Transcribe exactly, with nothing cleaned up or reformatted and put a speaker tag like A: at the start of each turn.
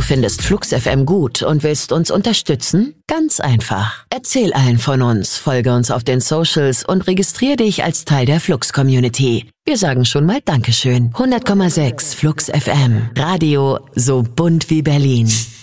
A: findest Flux F M gut und willst uns unterstützen? Ganz einfach. Erzähl allen von uns, folge uns auf den Socials und registriere dich als Teil der Flux-Community. Wir sagen schon mal Dankeschön. hundert Komma sechs Flux F M. Radio so bunt wie Berlin.